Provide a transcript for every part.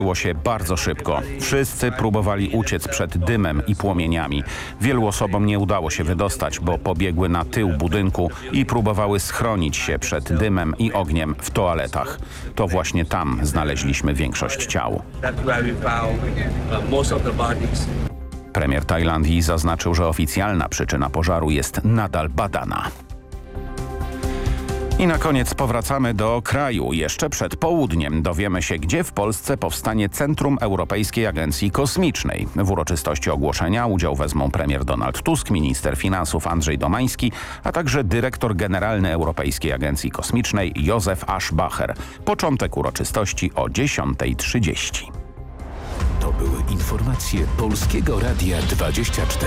Było się bardzo szybko. Wszyscy próbowali uciec przed dymem i płomieniami. Wielu osobom nie udało się wydostać, bo pobiegły na tył budynku i próbowały schronić się przed dymem i ogniem w toaletach. To właśnie tam znaleźliśmy większość ciał. Premier Tajlandii zaznaczył, że oficjalna przyczyna pożaru jest nadal badana. I na koniec powracamy do kraju. Jeszcze przed południem dowiemy się, gdzie w Polsce powstanie Centrum Europejskiej Agencji Kosmicznej. W uroczystości ogłoszenia udział wezmą premier Donald Tusk, minister finansów Andrzej Domański, a także dyrektor generalny Europejskiej Agencji Kosmicznej Józef Aschbacher. Początek uroczystości o 10:30. To były informacje Polskiego Radia 24.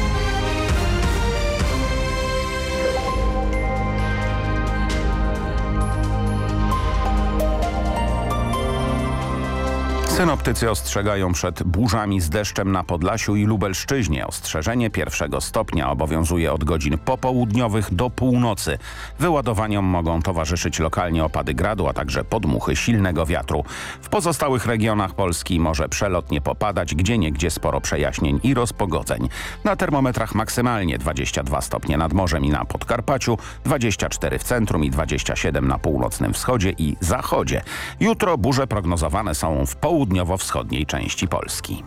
Synoptycy ostrzegają przed burzami z deszczem na Podlasiu i Lubelszczyźnie. Ostrzeżenie 1. stopnia obowiązuje od godzin popołudniowych do północy. Wyładowaniom mogą towarzyszyć lokalnie opady gradu, a także podmuchy silnego wiatru. W pozostałych regionach Polski może przelotnie popadać, gdzieniegdzie sporo przejaśnień i rozpogodzeń. Na termometrach maksymalnie 22 stopnie nad morzem i na Podkarpaciu, 24 w centrum i 27 na północnym wschodzie i zachodzie. Jutro burze prognozowane są w południowo-wschodniej części Polski.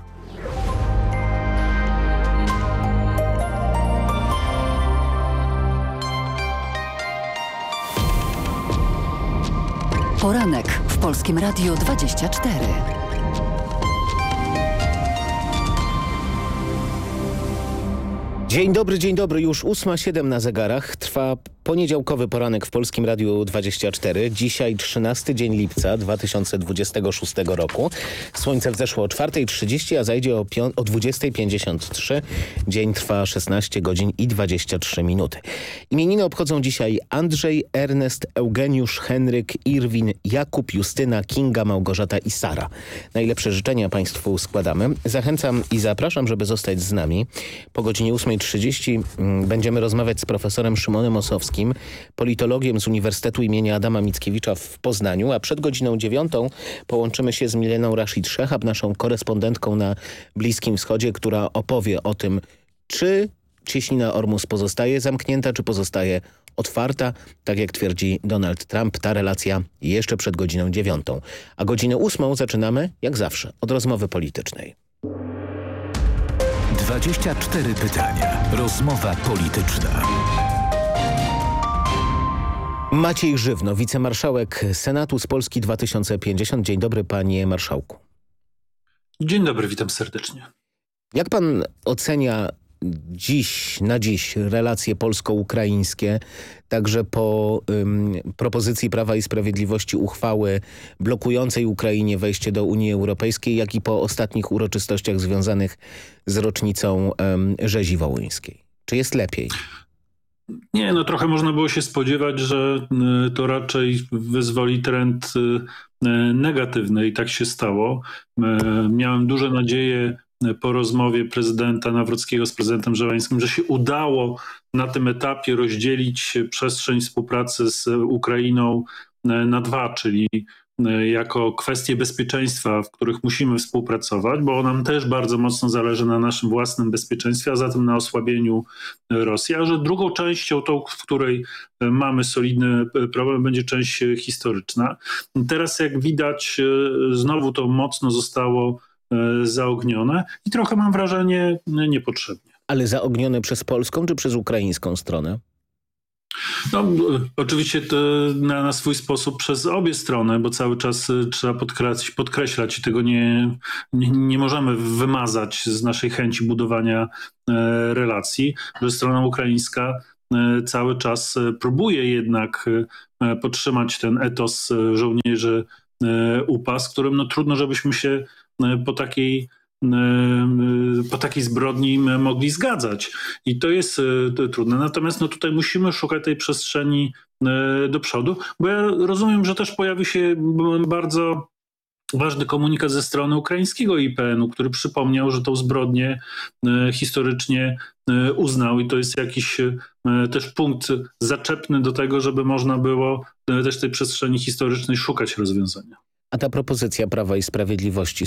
Poranek w Polskim Radiu 24. Dzień dobry, już 8:07 na zegarach. Trwa poniedziałkowy poranek w Polskim Radiu 24. Dzisiaj 13 dzień lipca 2026 roku. Słońce wzeszło o 4:30, a zajdzie o 20:53. Dzień trwa 16 godzin i 23 minuty. Imieniny obchodzą dzisiaj Andrzej, Ernest, Eugeniusz, Henryk, Irwin, Jakub, Justyna, Kinga, Małgorzata i Sara. Najlepsze życzenia Państwu składamy. Zachęcam i zapraszam, żeby zostać z nami. Po godzinie 8:30 będziemy rozmawiać z profesorem Szymonem Osowskim, politologiem z Uniwersytetu imienia Adama Mickiewicza w Poznaniu, a przed godziną 9 połączymy się z Mileną Rashid Szehab, naszą korespondentką na Bliskim Wschodzie, która opowie o tym, czy cieśnina Ormus pozostaje zamknięta, czy pozostaje otwarta. Tak jak twierdzi Donald Trump, ta relacja jeszcze przed godziną 9. A godzinę 8 zaczynamy, jak zawsze, od rozmowy politycznej. 24 pytania. Rozmowa polityczna. Maciej Żywno, wicemarszałek Senatu z Polski 2050. Dzień dobry, panie marszałku. Dzień dobry, witam serdecznie. Jak pan ocenia na dziś relacje polsko-ukraińskie, także po propozycji Prawa i Sprawiedliwości uchwały blokującej Ukrainie wejście do Unii Europejskiej, jak i po ostatnich uroczystościach związanych z rocznicą rzezi wołyńskiej? Czy jest lepiej? Nie, no trochę można było się spodziewać, że to raczej wyzwoli trend negatywny i tak się stało. Miałem duże nadzieje po rozmowie prezydenta Nawrockiego z prezydentem Żeleńskim, że się udało na tym etapie rozdzielić przestrzeń współpracy z Ukrainą na dwa, czyli jako kwestie bezpieczeństwa, w których musimy współpracować, bo nam też bardzo mocno zależy na naszym własnym bezpieczeństwie, a zatem na osłabieniu Rosji, a że drugą częścią, tą, w której mamy solidny problem, będzie część historyczna. Teraz jak widać, znowu to mocno zostało zaognione i trochę mam wrażenie niepotrzebnie. Ale zaognione przez polską czy przez ukraińską stronę? No, oczywiście to na swój sposób przez obie strony, bo cały czas trzeba podkreślać i tego nie możemy wymazać z naszej chęci budowania relacji, że strona ukraińska cały czas próbuje jednak podtrzymać ten etos żołnierzy UPA, z którym no, trudno, żebyśmy się po takiej zbrodni mogli zgadzać. I to jest trudne. Natomiast no, tutaj musimy szukać tej przestrzeni do przodu, bo ja rozumiem, że też pojawi się bardzo ważny komunikat ze strony ukraińskiego IPN-u, który przypomniał, że tą zbrodnię historycznie uznał i to jest jakiś też punkt zaczepny do tego, żeby można było też tej przestrzeni historycznej szukać rozwiązania. A ta propozycja Prawa i Sprawiedliwości